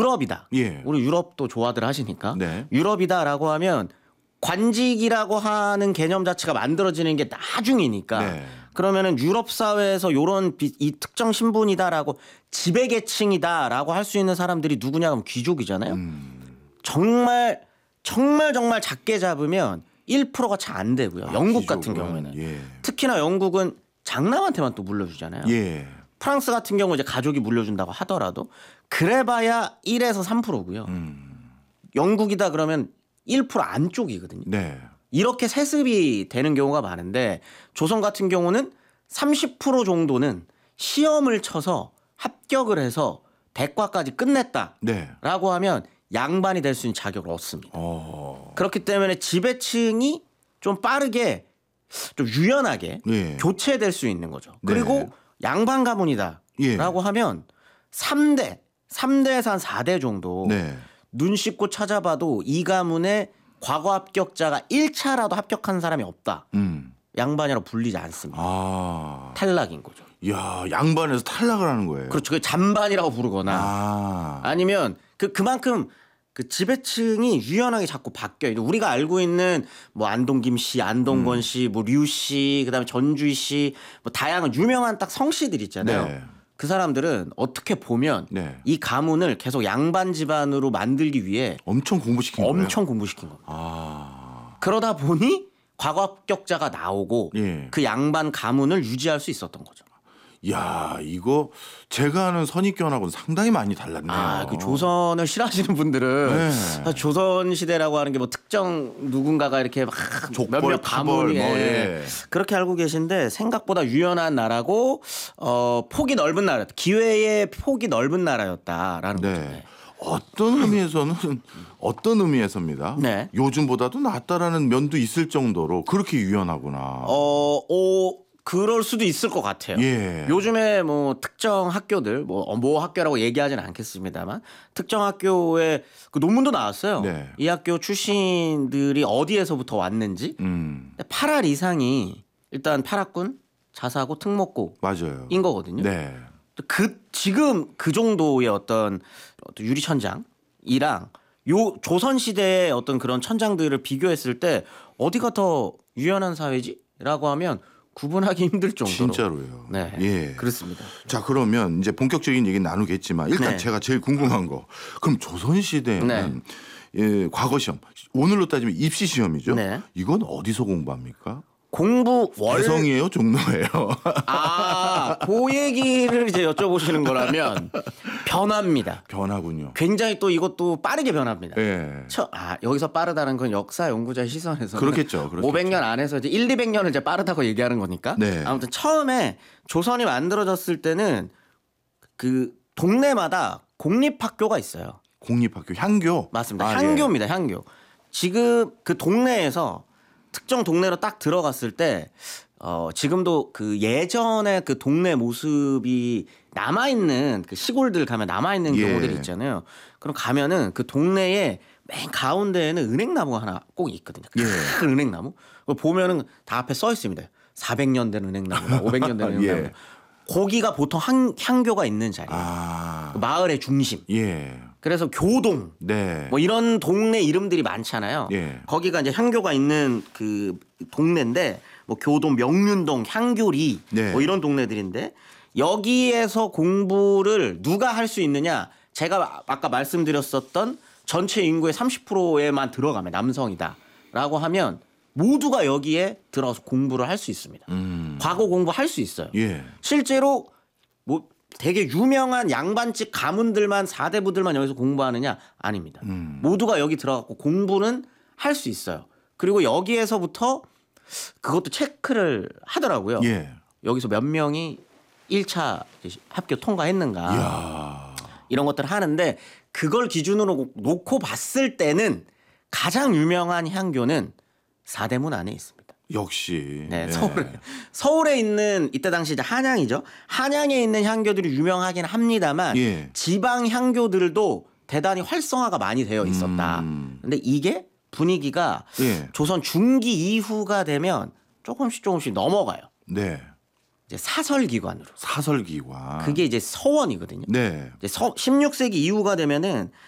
유럽이다. 예. 우리 유럽도 좋아들 하시니까. 네. 유럽이다라고 하면 관직이라고 하는 개념 자체가 만들어지는 게 나중이니까. 네. 그러면은 유럽 사회에서 요런 이 특정 신분이다라고 지배계층이다라고 할 수 있는 사람들이 누구냐 하면 귀족이잖아요. 정말 작게 잡으면 1%가 잘 안 되고요. 영국 같은 경우에는. 예. 특히나 영국은 장남한테만 또 물려주잖아요. 예. 프랑스 같은 경우 이제 가족이 물려준다고 하더라도 그래봐야 1에서 3%고요. 영국이다 그러면 1% 안쪽이거든요. 네. 이렇게 세습이 되는 경우가 많은데 조선 같은 경우는 30% 정도는 시험을 쳐서 합격을 해서 대과까지 끝냈다라고 네. 하면 양반이 될 수 있는 자격을 얻습니다. 그렇기 때문에 지배층이 좀 빠르게 좀 유연하게 예. 교체될 수 있는 거죠. 네. 그리고 양반 가문이다라고 예. 하면 3대에서 한 4대 정도 네. 눈 씻고 찾아봐도 이 가문에 과거 합격자가 1차라도 합격한 사람이 없다. 양반이라고 불리지 않습니다. 아. 탈락인 거죠. 야, 양반에서 탈락을 하는 거예요. 그렇죠. 그 잔반이라고 부르거나 아니면 그만큼 그 지배층이 유연하게 자꾸 바뀌어요. 우리가 알고 있는 뭐 안동김 씨, 안동건 씨, 뭐 류 씨, 그다음에 전주희 씨, 뭐 다양한 유명한 딱 성씨들 있잖아요. 네. 그 사람들은 어떻게 보면 네. 이 가문을 계속 양반 집안으로 만들기 위해 엄청 공부시킨 거예요. 엄청 공부시킨 겁니다. 그러다 보니 과거 합격자가 나오고 예. 그 양반 가문을 유지할 수 있었던 거죠. 야, 이거 제가 아는 선입견하고는 상당히 많이 달랐네요. 그 조선을 싫어하시는 분들은 네. 사실 조선 시대라고 하는 게 뭐 특정 누군가가 이렇게 막 족벌, 몇몇 타벌, 가문이 예. 그렇게 알고 계신데 생각보다 유연한 나라고 폭이 넓은 나라, 기회의 폭이 넓은 나라였다라는 거죠. 네. 어떤 의미에서입니다. 네. 요즘보다도 낫다라는 면도 있을 정도로 그렇게 유연하구나. 그럴 수도 있을 것 같아요. 예. 요즘에 뭐 특정 학교들 뭐 학교라고 얘기하지는 않겠습니다만 특정 학교에 그 논문도 나왔어요. 네. 이 학교 출신들이 어디에서부터 왔는지 8할 이상이 일단 파락군, 자사고, 특목고인 맞아요. 거거든요. 네. 지금 그 정도의 어떤 유리천장이랑 요 조선 시대의 어떤 그런 천장들을 비교했을 때 어디가 더 유연한 사회지라고 하면 구분하기 힘들 정도로. 진짜로요. 네, 예. 그렇습니다. 자, 그러면 이제 본격적인 얘기 나누겠지만 일단 네. 제가 제일 궁금한 거. 그럼 조선 시대에는 예, 과거 시험, 오늘로 따지면 입시 시험이죠. 네. 이건 어디서 공부합니까? 공부 개성이에요, 종로예요. 그 얘기를 이제 여쭤보시는 거라면 변합니다. 변하군요. 굉장히 또 이것도 빠르게 변합니다. 예. 여기서 빠르다는 건 역사 연구자의 시선에서 그렇겠죠. 500년 안에서 이제 1, 200년을 이제 빠르다고 얘기하는 거니까. 네. 아무튼 처음에 조선이 만들어졌을 때는 그 동네마다 공립학교가 있어요. 공립학교, 향교. 맞습니다. 아, 향교입니다. 향교. 지금 그 동네에서 특정 동네로 딱 들어갔을 때 지금도 그 예전에 그 동네 모습이 남아있는 그 시골들 가면 남아있는 예. 경우들이 있잖아요. 그럼 가면은 그 동네에 맨 가운데에는 은행나무가 하나 꼭 있거든요. 큰 은행나무. 그걸 보면은 다 앞에 써 있습니다. 400년 된 은행나무나 500년 된 은행나무. 예. 거기가 보통 향교가 있는 자리예요. 그 마을의 중심. 예. 그래서 교동 네. 뭐 이런 동네 이름들이 많잖아요. 예. 거기가 이제 향교가 있는 그 동네인데 뭐 교동, 명륜동, 향교리 네. 뭐 이런 동네들인데 여기에서 공부를 누가 할 수 있느냐? 제가 아까 말씀드렸었던 전체 인구의 30%에만 들어가면 남성이다라고 하면 모두가 여기에 들어가서 공부를 할 수 있습니다. 과거 공부할 수 있어요. 예. 실제로 뭐 되게 유명한 양반집 가문들만 4대부들만 여기서 공부하느냐? 아닙니다. 모두가 여기 들어가고 공부는 할 수 있어요. 그리고 여기에서부터 그것도 체크를 하더라고요. 예. 여기서 몇 명이 1차 합격 통과했는가. 이야. 이런 것들을 하는데 그걸 기준으로 놓고 봤을 때는 가장 유명한 향교는 사대문 안에 있습니다. 역시. 네, 예. 서울에 있는 이때 당시 이제 한양이죠. 한양에 있는 향교들이 유명하긴 합니다만 예. 지방 향교들도 대단히 활성화가 많이 되어 있었다. 근데 이게 분위기가 예. 조선 중기 이후가 되면 조금씩 넘어가요. 네. 이제 사설기관으로. 사설기관. 그게 이제 서원이거든요. 네. 이제 16세기 이후가 되면은